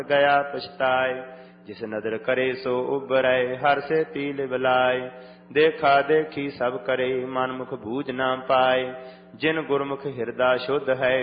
गया पछताए। जिस नदर करे सो उबरै, हर से पी लिव लाए। देखा देखी सब करे, मन मुख बूझ ना पाए। जिन गुरमुख हिरदा शुद्ध है,